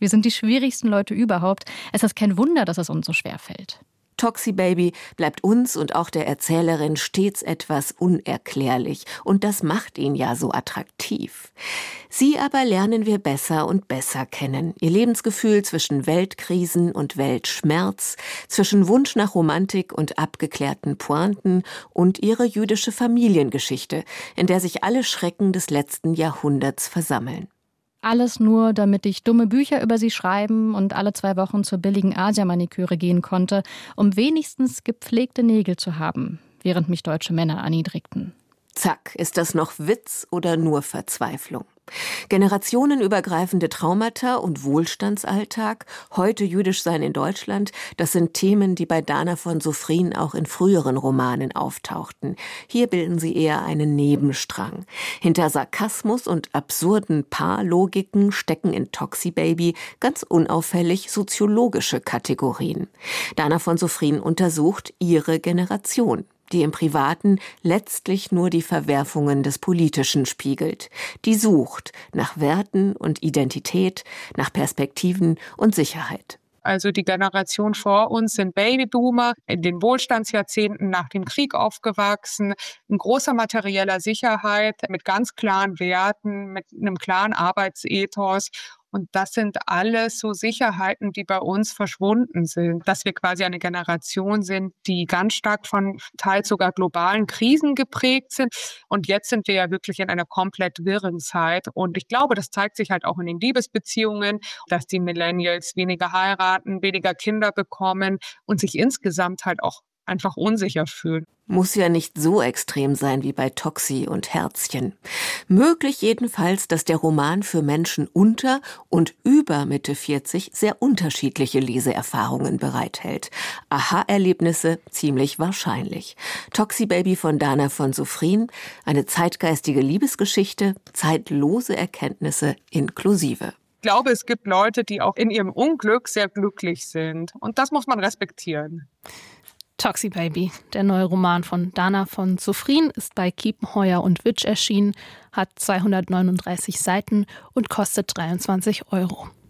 Wir sind die schwierigsten Leute überhaupt. Es ist kein Wunder, dass es uns so schwer fällt. Toxi Baby bleibt uns und auch der Erzählerin stets etwas unerklärlich. Und das macht ihn ja so attraktiv. Sie aber lernen wir besser und besser kennen. Ihr Lebensgefühl zwischen Weltkrisen und Weltschmerz, zwischen Wunsch nach Romantik und abgeklärten Pointen und ihre jüdische Familiengeschichte, in der sich alle Schrecken des letzten Jahrhunderts versammeln. Alles nur, damit ich dumme Bücher über sie schreiben und alle 2 Wochen zur billigen Asia-Maniküre gehen konnte, um wenigstens gepflegte Nägel zu haben, während mich deutsche Männer erniedrigten. Zack, ist das noch Witz oder nur Verzweiflung? Generationenübergreifende Traumata und Wohlstandsalltag, heute jüdisch sein in Deutschland, das sind Themen, die bei Dana von Sofrin auch in früheren Romanen auftauchten. Hier bilden sie eher einen Nebenstrang. Hinter Sarkasmus und absurden Paarlogiken stecken in Toxi Baby ganz unauffällig soziologische Kategorien. Dana von Sofrin untersucht ihre Generation, die im Privaten letztlich nur die Verwerfungen des Politischen spiegelt, die sucht nach Werten und Identität, nach Perspektiven und Sicherheit. Also die Generation vor uns sind Babyboomer, in den Wohlstandsjahrzehnten nach dem Krieg aufgewachsen, in großer materieller Sicherheit, mit ganz klaren Werten, mit einem klaren Arbeitsethos. Und das sind alles so Sicherheiten, die bei uns verschwunden sind. Dass wir quasi eine Generation sind, die ganz stark von teils sogar globalen Krisen geprägt sind. Und jetzt sind wir ja wirklich in einer komplett wirren Zeit. Und ich glaube, das zeigt sich halt auch in den Liebesbeziehungen, dass die Millennials weniger heiraten, weniger Kinder bekommen und sich insgesamt halt auch einfach unsicher fühlen. Muss ja nicht so extrem sein wie bei Toxi und Herzchen. Möglich jedenfalls, dass der Roman für Menschen unter und über Mitte 40 sehr unterschiedliche Leseerfahrungen bereithält. Aha-Erlebnisse ziemlich wahrscheinlich. Toxi Baby von Dana von Sofrin, eine zeitgeistige Liebesgeschichte, zeitlose Erkenntnisse inklusive. Ich glaube, es gibt Leute, die auch in ihrem Unglück sehr glücklich sind. Und das muss man respektieren. Toxi Baby, der neue Roman von Dana von Sofrin, ist bei Kiepenheuer und Witsch erschienen, hat 239 Seiten und kostet 23 €.